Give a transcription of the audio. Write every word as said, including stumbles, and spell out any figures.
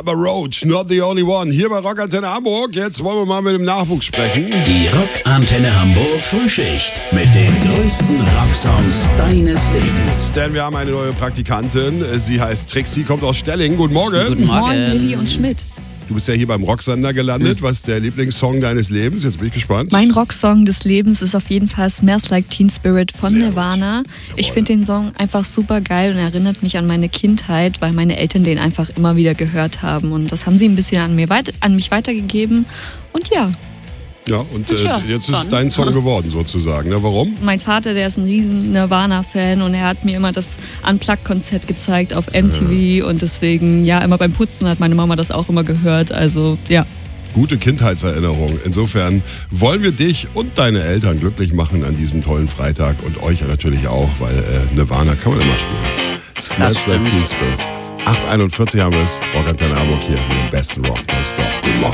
Papa Roach, Not the Only One. Hier bei Rockantenne Hamburg. Jetzt wollen wir mal mit dem Nachwuchs sprechen. Die Rockantenne Hamburg Frühschicht mit den größten Rocksongs deines Lebens. Denn wir haben eine neue Praktikantin. Sie heißt Trixie, kommt aus Stellingen. Guten Morgen. Guten Morgen. Moin, Lilly und Schmidt. Du bist ja hier beim Rocksender gelandet. Was ist der Lieblingssong deines Lebens? Jetzt bin ich gespannt. Mein Rocksong des Lebens ist auf jeden Fall Smells Like Teen Spirit von Sehr Nirvana. gut. Ich Jawohl. finde den Song einfach super geil und erinnert mich an meine Kindheit, weil meine Eltern den einfach immer wieder gehört haben. Und das haben sie ein bisschen an, mir weit- an mich weitergegeben. Und ja, Ja, und äh, Tja, jetzt ist es dann. dein Song geworden sozusagen. Ne? Warum? mein Vater, der ist ein riesen Nirvana-Fan und er hat mir immer das Unplugged-Konzert gezeigt auf M T V und deswegen, ja, immer beim Putzen hat meine Mama das auch immer gehört. Also, ja. Gute Kindheitserinnerung. Insofern wollen wir dich und deine Eltern glücklich machen an diesem tollen Freitag und euch natürlich auch, weil äh, Nirvana kann man immer spielen. Smells Like stimmt. Teen Spirit. acht Uhr einundvierzig haben wir es. Rockantenne Hamburg hier mit dem besten Rock nonstop. Guten Morgen.